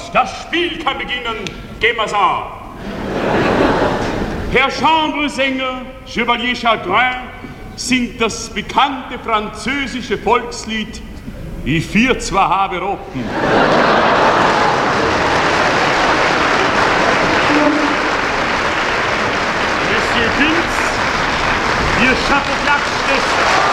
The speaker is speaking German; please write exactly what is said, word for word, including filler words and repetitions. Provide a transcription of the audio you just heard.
das Spiel kann beginnen. Gehen wir's an. Herr Chambresänger, Chevalier Chagrin, singt das bekannte französische Volkslied Ich vier zwar habe Roten. Monsieur Vince, Ihr Chapeau-Klatsch des